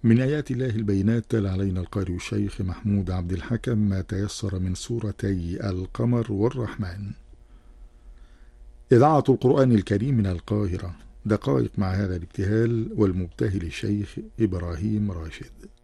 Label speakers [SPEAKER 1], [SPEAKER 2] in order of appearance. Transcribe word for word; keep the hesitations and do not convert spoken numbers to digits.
[SPEAKER 1] من آيات الله البينات تلا علينا القارئ الشيخ محمود عبد الحكم ما تيسر من سورتي القمر والرحمن. إذاعة القرآن الكريم من القاهرة، دقائق مع هذا الابتهال والمبتهل الشيخ إبراهيم راشد.